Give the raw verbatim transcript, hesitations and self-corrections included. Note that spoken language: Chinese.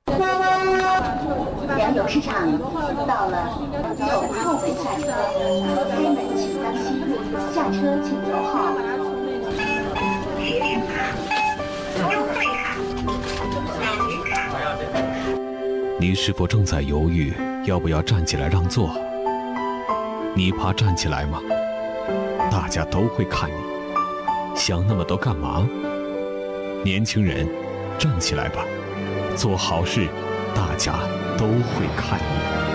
杨柳市场到了，有后门下车，开门请当心，下车请留号。 你是否正在犹豫要不要站起来让座？你怕站起来吗？大家都会看你，想那么多干嘛？年轻人，站起来吧，做好事，大家都会看你。